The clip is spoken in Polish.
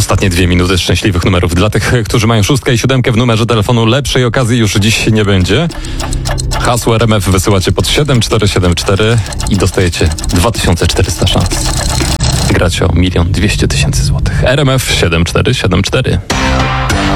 Ostatnie 2 minuty szczęśliwych numerów. Dla tych, którzy mają 6 i 7 w numerze telefonu, lepszej okazji już dziś nie będzie. Hasło RMF wysyłacie pod 7474 i dostajecie 2400 szans. Gracie o 1 200 000 złotych. RMF 7474.